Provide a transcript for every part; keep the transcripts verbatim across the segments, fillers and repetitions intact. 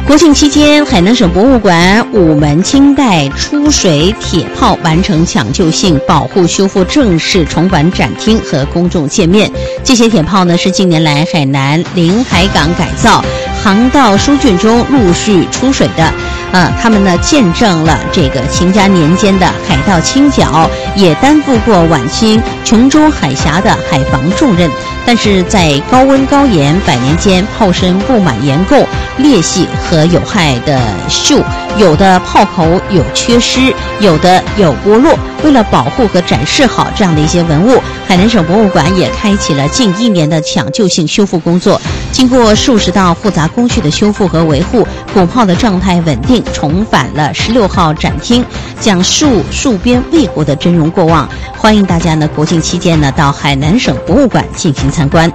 国庆期间，海南省博物馆五门清代出水铁炮完成抢救性保护修复正式重返展厅和公众见面。这些铁炮呢，是近年来海南临海港改造航道疏浚中陆续出水的。呃，他们呢见证了这个秦家年间的海盗清剿，也担负过晚清琼州海峡的海防重任。但是在高温高盐百年间，炮身布满盐垢、裂隙和有害的锈，有的炮口有缺失，有的有剥落。为了保护和展示好这样的一些文物，海南省博物馆也开启了近一年的抢救性修复工作。经过数十道复杂工序的修复和维护，鼓炮的状态稳定，重返了十六号展厅，讲述戍边卫国的峥嵘过往。欢迎大家呢，国庆期间呢到海南省博物馆进行参观。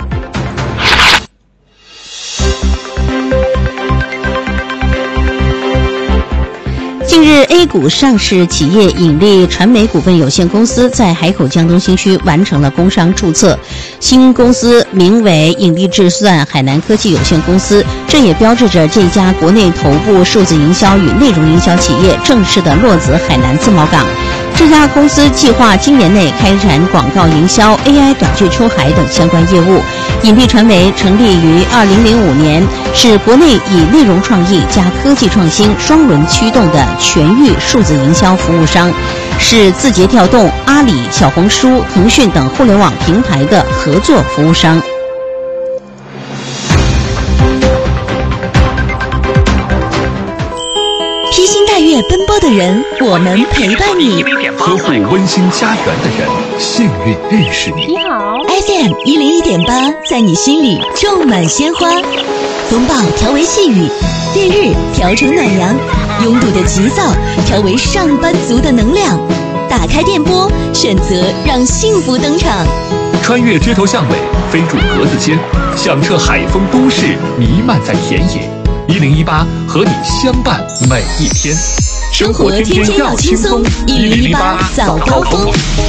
近日 A 股上市企业引力传媒股份有限公司在海口江东新区完成了工商注册，新公司名为引力智算海南科技有限公司，这也标志着这家国内头部数字营销与内容营销企业正式的落子海南自贸港。这家公司计划今年内开展广告营销、A I 短剧出海等相关业务。引力传媒成立于二零零五年，是国内以内容创意加科技创新双轮驱动的全域数字营销服务商，是字节跳动、阿里、小红书、腾讯等互联网平台的合作服务商。 披星戴月奔波的人，我们陪伴你； 呵护温馨家园的人，幸运认识你。 你好 ，F M 一零一点八，在你心里种满鲜花。风暴调为细雨，烈日调成暖阳，拥堵的急躁调为上班族的能量。打开电波，选择让幸福登场。 穿越街头巷尾，飞入格子间，响彻海风都市，弥漫在田野。一零一八和你相伴每一天， 生活天天要轻松。一零一八早高峰。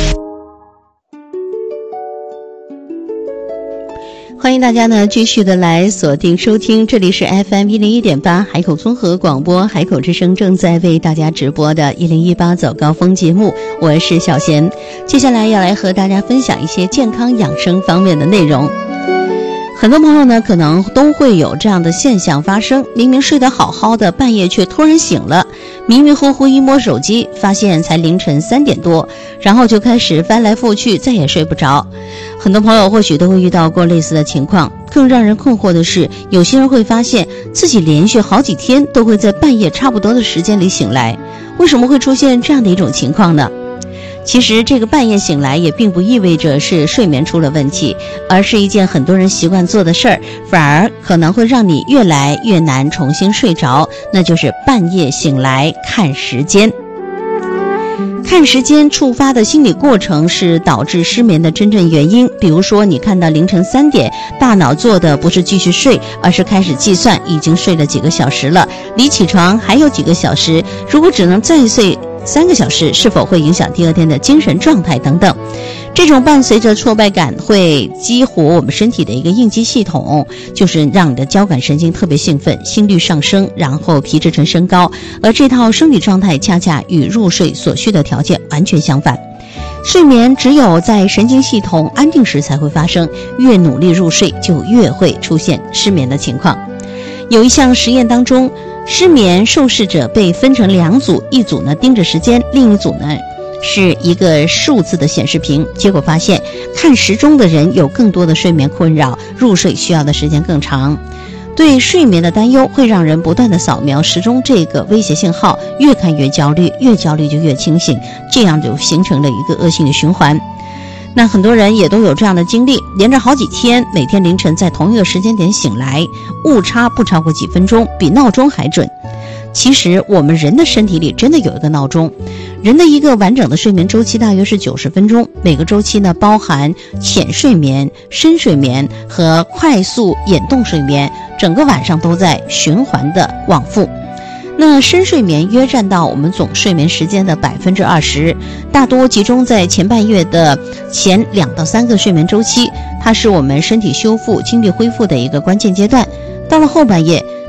欢迎大家呢继续的来锁定收听，这里是 F M 一零一点八海口综合广播，海口之声正在为大家直播的一零一八早高峰节目，我是小贤。接下来要来和大家分享一些健康养生方面的内容。很多朋友呢可能都会有这样的现象发生，明明睡得好好的，半夜却突然醒了，迷迷糊糊一摸手机，发现才凌晨三点多，然后就开始翻来覆去，再也睡不着。很多朋友或许都会遇到过类似的情况，更让人困惑的是，有些人会发现自己连续好几天都会在半夜差不多的时间里醒来。为什么会出现这样的一种情况呢？其实这个半夜醒来也并不意味着是睡眠出了问题，而是一件很多人习惯做的事儿，反而可能会让你越来越难重新睡着，那就是半夜醒来看时间。看时间触发的心理过程是导致失眠的真正原因。比如说你看到凌晨三点，大脑做的不是继续睡，而是开始计算已经睡了几个小时了，离起床还有几个小时，如果只能再睡三个小时，是否会影响第二天的精神状态等等。这种伴随着挫败感会激活我们身体的一个应激系统，就是让你的交感神经特别兴奋，心率上升，然后皮质醇升高，而这套生理状态恰恰与入睡所需的条件完全相反。睡眠只有在神经系统安定时才会发生，越努力入睡就越会出现失眠的情况。有一项实验当中，失眠受试者被分成两组，一组呢盯着时间，另一组呢是一个数字的显示屏。结果发现，看时钟的人有更多的睡眠困扰，入睡需要的时间更长。对睡眠的担忧会让人不断的扫描时钟这个威胁信号，越看越焦虑，越焦虑就越清醒，这样就形成了一个恶性的循环。那很多人也都有这样的经历，连着好几天，每天凌晨在同一个时间点醒来，误差不超过几分钟，比闹钟还准。其实我们人的身体里真的有一个闹钟，人的一个完整的睡眠周期大约是九十分钟，每个周期呢包含浅睡眠、深睡眠和快速眼动睡眠，整个晚上都在循环的往复。那深睡眠约占到我们总睡眠时间的百分之二十，大多集中在前半月的前两到三个睡眠周期，它是我们身体修复、精力恢复的一个关键阶段。到了后半夜，